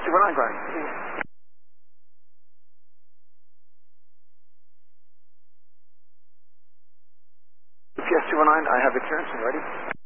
PS219, go ahead. PS219, I have the clearance and ready.